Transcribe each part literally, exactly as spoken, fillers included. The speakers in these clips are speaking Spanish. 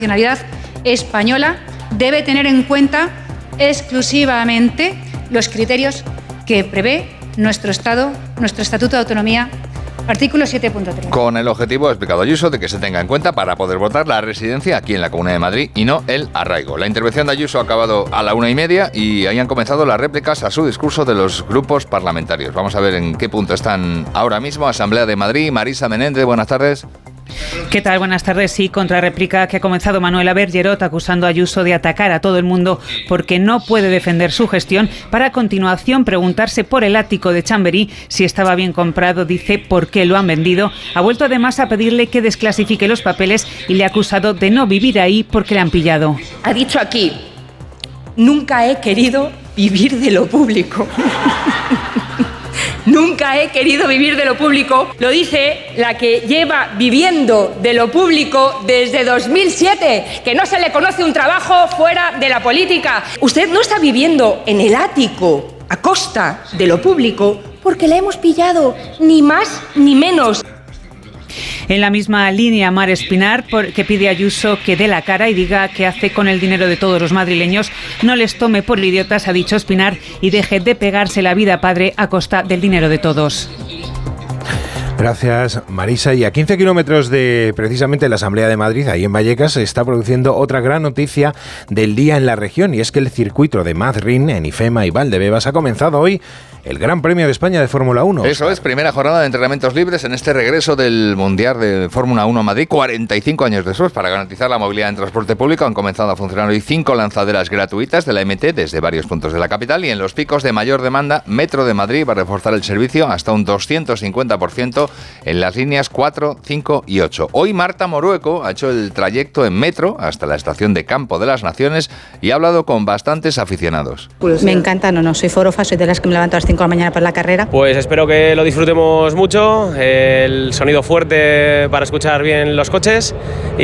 nacionalidad española debe tener en cuenta exclusivamente los criterios que prevé nuestro Estado, nuestro Estatuto de Autonomía, artículo siete punto tres. Con el objetivo, ha explicado Ayuso, de que se tenga en cuenta para poder votar la residencia aquí en la Comunidad de Madrid y no el arraigo. La intervención de Ayuso ha acabado a la una y media y ahí han comenzado las réplicas a su discurso de los grupos parlamentarios. Vamos a ver en qué punto están ahora mismo. Asamblea de Madrid, Marisa Menéndez, buenas tardes. ¿Qué tal? Buenas tardes. Sí, contrarréplica que ha comenzado Manuela Bergerot acusando a Ayuso de atacar a todo el mundo porque no puede defender su gestión, para a continuación preguntarse por el ático de Chamberí si estaba bien comprado, dice, por qué lo han vendido. Ha vuelto además a pedirle que desclasifique los papeles y le ha acusado de no vivir ahí porque le han pillado. Ha dicho aquí, nunca he querido vivir de lo público. Nunca he querido vivir de lo público, lo dice la que lleva viviendo de lo público desde dos mil siete, que no se le conoce un trabajo fuera de la política. Usted no está viviendo en el ático a costa de lo público porque la hemos pillado, ni más ni menos. En la misma línea, Mar Espinar, que pide a Ayuso que dé la cara y diga qué hace con el dinero de todos los madrileños. No les tome por idiotas, ha dicho Espinar, y deje de pegarse la vida padre a costa del dinero de todos. Gracias, Marisa. Y a quince kilómetros de precisamente la Asamblea de Madrid, ahí en Vallecas, se está produciendo otra gran noticia del día en la región, y es que el circuito de Madrid, en Ifema y Valdebebas, ha comenzado hoy el Gran Premio de España de Fórmula uno. Eso es, primera jornada de entrenamientos libres en este regreso del Mundial de Fórmula uno a Madrid, cuarenta y cinco años después. Para garantizar la movilidad en transporte público han comenzado a funcionar hoy cinco lanzaderas gratuitas de la M T desde varios puntos de la capital, y en los picos de mayor demanda, Metro de Madrid va a reforzar el servicio hasta un doscientos cincuenta por ciento en las líneas cuatro, cinco y ocho. Hoy Marta Morueco ha hecho el trayecto en metro hasta la estación de Campo de las Naciones y ha hablado con bastantes aficionados. Me encanta, no, no soy forofa, soy de las que me levanto a las cinco de la mañana para la carrera. Pues espero que lo disfrutemos mucho, el sonido fuerte para escuchar bien los coches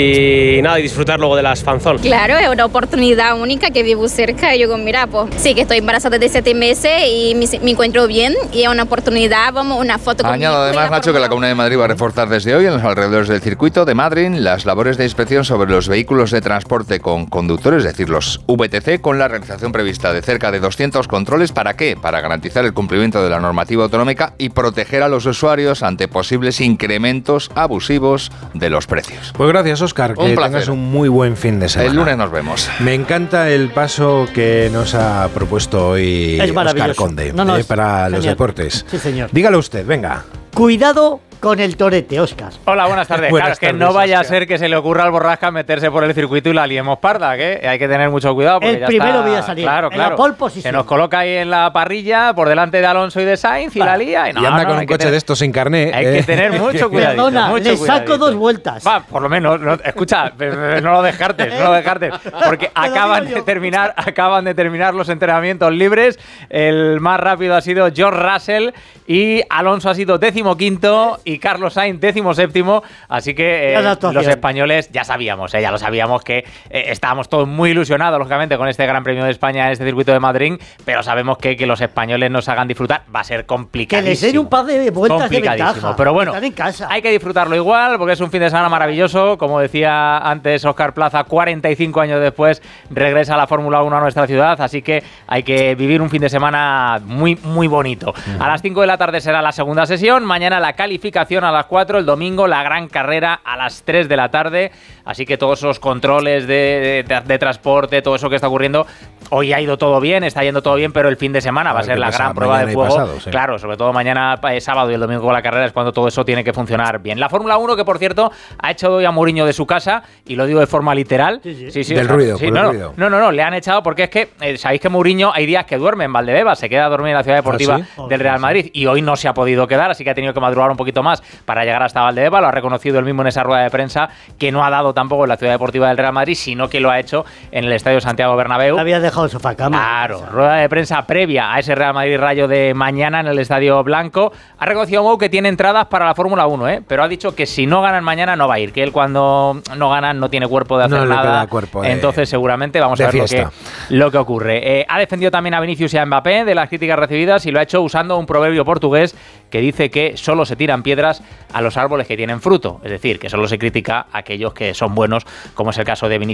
y nada, y disfrutar luego de las fanzón. Claro, es una oportunidad única que vivo cerca y yo digo, mira, pues sí que estoy embarazada de siete meses y me, me encuentro bien y es una oportunidad, vamos, una foto con Añado además, Nacho, que la Comunidad de Madrid va a reforzar desde hoy en los alrededores del circuito de Madrid las labores de inspección sobre los vehículos de transporte con conductores, es decir, los V T C, con la realización prevista de cerca de doscientos controles. ¿Para qué? Para garantizar el cumplimiento de la normativa autonómica y proteger a los usuarios ante posibles incrementos abusivos de los precios. Pues gracias, Óscar, que placer. tengas un muy buen fin de semana. El lunes nos vemos. Me encanta el paso que nos ha propuesto hoy Óscar Conde, no, no, eh, para genial. los deportes. Sí, señor. Dígalo usted, venga. Cuidado con el torete, Óscar. Hola, buenas tardes. Buenas claro, tardes, que no vaya Óscar. a ser que se le ocurra al Borrasca meterse por el circuito y la liemos parda, que hay que tener mucho cuidado. Porque El ya primero está, voy a salir, claro, en claro. la pole position. Se nos coloca ahí en la parrilla, por delante de Alonso y de Sainz, y Va. la lía. Y, no, y anda no, con hay un que coche tener, de estos sin carné. Hay eh. que tener mucho cuidado. Perdona, mucho le saco cuidadito. dos vueltas. Va, por lo menos, no, escucha, no lo descartes, no lo descartes. Porque Te lo acaban digo de yo. terminar, acaban de terminar los entrenamientos libres. El más rápido ha sido George Russell y Alonso ha sido decimoquinto y Carlos Sainz décimo séptimo, así que eh, los españoles ya sabíamos, eh, ya lo sabíamos que eh, estábamos todos muy ilusionados, lógicamente, con este Gran Premio de España en este circuito de Madrid, pero sabemos que que los españoles nos hagan disfrutar va a ser complicadísimo. Que les den un par de vueltas de ventaja. Pero bueno, están en casa. hay que disfrutarlo igual, porque es un fin de semana maravilloso. Como decía antes Óscar Plaza, cuarenta y cinco años después regresa la Fórmula uno a nuestra ciudad, así que hay que vivir un fin de semana muy, muy bonito. Uh-huh. A las cinco de la tarde será la segunda sesión, mañana la calificación a las cuatro, el domingo la gran carrera a las tres de la tarde, así que todos esos controles de, de, de transporte, todo eso que está ocurriendo, hoy ha ido todo bien, está yendo todo bien, pero el fin de semana a va a ser la gran prueba de fuego. Pasado, sí. Claro, sobre todo mañana, eh, sábado y el domingo con la carrera es cuando todo eso tiene que funcionar bien. La Fórmula uno, que por cierto, ha echado hoy a Mourinho de su casa, y lo digo de forma literal. Sí, sí. Sí, sí, del o sea, ruido, sí, por no, el no, ruido. No, no, no, le han echado porque es que, eh, sabéis que Mourinho hay días que duerme en Valdebebas, se queda a dormir en la ciudad deportiva ¿Ah, sí? del Real Madrid, y hoy no se ha podido quedar, así que ha tenido que madrugar un poquito más para llegar hasta Valdebebas. Lo ha reconocido él mismo en esa rueda de prensa, que no ha dado tampoco en la ciudad deportiva del Real Madrid, sino que lo ha hecho en el Estadio Santiago Bernabéu. Le había dejado el sofá cama. Claro, rueda de prensa previa a ese Real Madrid Rayo de mañana en el Estadio Blanco. Ha reconocido Mou que tiene entradas para la Fórmula uno, ¿eh? Pero ha dicho que si no ganan mañana no va a ir, que él cuando no ganan no tiene cuerpo de hacer no le nada. queda cuerpo de, Entonces seguramente vamos a ver lo que, lo que ocurre. Eh, ha defendido también a Vinicius y a Mbappé de las críticas recibidas, y lo ha hecho usando un proverbio portugués que dice que solo se tiran piedras a los árboles que tienen fruto, es decir, que solo se critica a aquellos que son buenos, como es el caso de Vinicius